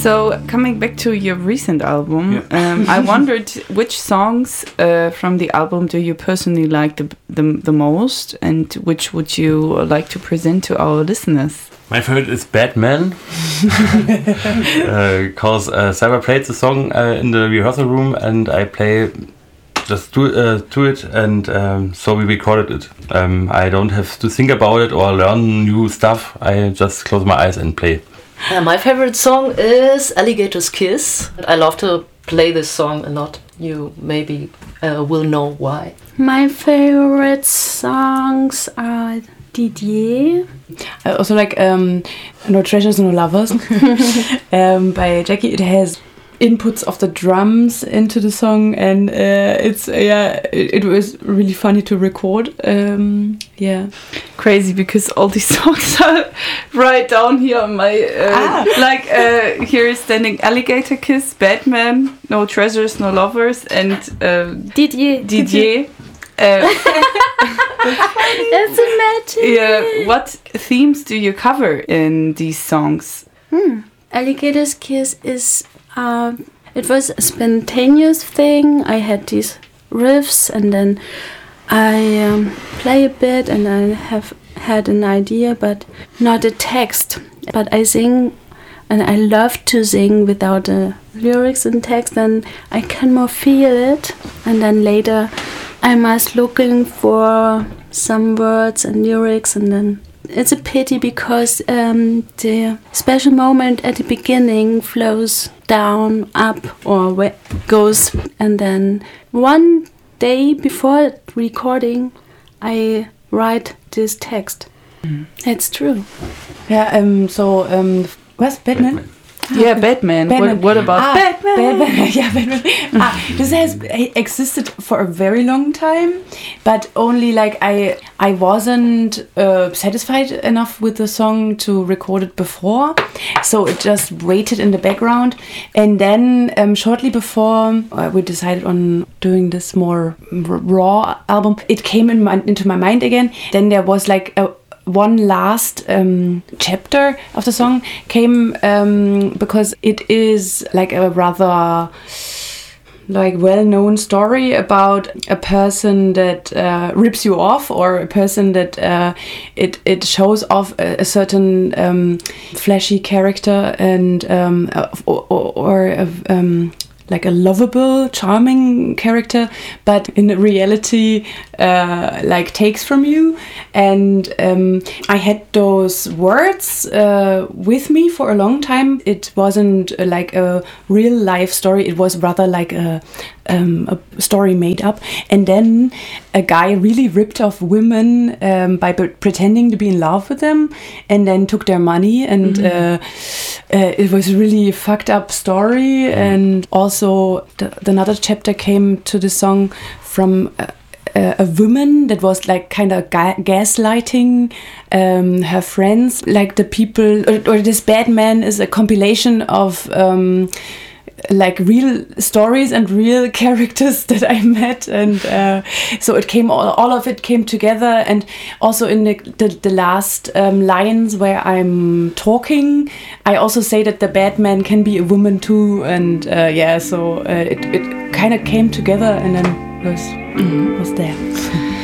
So coming back to your recent album, I wondered which songs from the album do you personally like the most, and which would you like to present to our listeners? My favorite is Batman, because Cyber played the song in the rehearsal room, and I play just to it, and so we recorded it. I don't have to think about it or learn new stuff. I just close my eyes and play. My favorite song is Alligator's Kiss. I love to play this song a lot. You maybe will know why. My favorite songs are Didier. I also like No Treasures, No Lovers by Jackie. It has inputs of the drums into the song, and it was really funny to record. Crazy, because all these songs are right down here on my here is standing Alligator Kiss, Batman, No Treasures, No Lovers, and Didier. It's a magic. Yeah, what themes do you cover in these songs? Alligator's Kiss is it was a spontaneous thing. I had these riffs, and then I play a bit, and I have had an idea, but not a text. But I sing, and I love to sing without the lyrics and text, and I can more feel it. And then later I must looking for some words and lyrics, and then it's a pity because the special moment at the beginning flows down, up, or goes, and then one day before recording I write this text. It's true. Yeah. What's Batman? Yeah, Batman. What about Batman? Yeah, Batman. This has existed for a very long time, but only like I wasn't satisfied enough with the song to record it before, so it just waited in the background. And then shortly before we decided on doing this more raw album, it came into my mind again. Then there was like one last chapter of the song came because it is like a rather like well-known story about a person that rips you off, or a person that it shows off a certain flashy character, and like a lovable, charming character, but in reality like takes from you. And I had those words with me for a long time. It wasn't like a real life story, it was rather like a story made up. And then a guy really ripped off women by pretending to be in love with them, and then took their money, and it was a really fucked up story. And also another chapter came to the song from a woman that was like kind of gaslighting her friends, like the people, or this Batman is a compilation of like real stories and real characters that I met, and so it came all of it came together. And also in the last lines where I'm talking, I also say that the Batman can be a woman too, and so it kind of came together, and then was there.